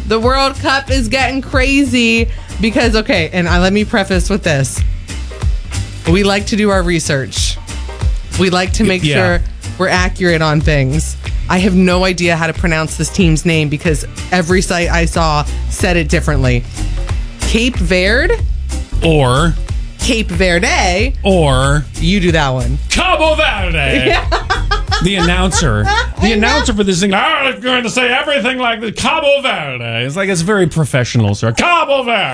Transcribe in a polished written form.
The World Cup is getting crazy because, okay, and let me preface with this. We like to do our research. We like to make sure we're accurate on things. I have no idea how to pronounce this team's name because every site I saw said it differently. Cape Verde? Or Cape Verde? Or you do that one. Cabo Verde. Yeah. The announcer for this thing, I'm going to say everything like the Cabo Verde. It's like, it's very professional, sir. Cabo Verde.